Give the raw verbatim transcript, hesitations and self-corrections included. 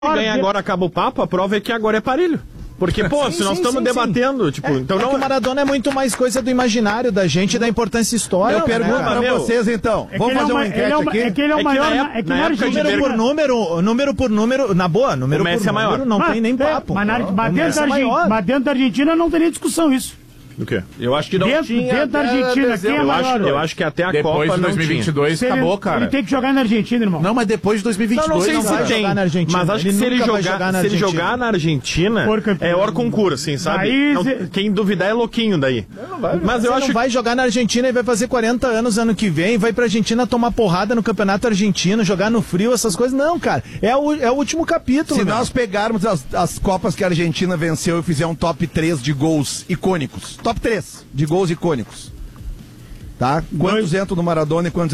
ganha agora, acaba o papo, a prova é que agora é parelho. Porque, pô, sim, se nós estamos debatendo, sim. tipo, é, então é não... que o Maradona é muito mais coisa do imaginário da gente e da importância histórica. Eu pergunto né, pra vocês, então. É Vamos fazer é uma uma, enquete é uma, aqui. É que ele é o é maior... na, É que na na época Argentina... Número por número, número por número, na boa, número o Messi por é maior. número, não mas, tem nem papo. Mas, na, mas, dentro da é Argentina, mas dentro da Argentina não teria discussão isso. Do quê? Eu acho que não Dentro, tinha... dentro da Argentina, quem é Eu maior? acho, eu acho que até a Depois Copa de dois mil e vinte e dois Se ele- acabou, cara. Ele tem que jogar na Argentina, irmão. Não, mas depois de dois mil e vinte e dois... Não, não sei vai se tem, jogar na Argentina. mas acho Ele que se ele nunca vai jogar, jogar na se ele Argentina. jogar na Argentina, Por campeão. é hors concurso, assim, sabe? Aí Não- cê- quem duvidar é louquinho daí. Mas eu Você acho não vai jogar na Argentina e vai fazer quarenta anos ano que vem, vai pra Argentina tomar porrada no campeonato argentino, jogar no frio, essas coisas. Não, cara. É o, é o último capítulo. Se meu. nós pegarmos as, as Copas que a Argentina venceu e fizer um top três de gols icônicos. Top três de gols icônicos. Tá? Quantos entram no Maradona e quantos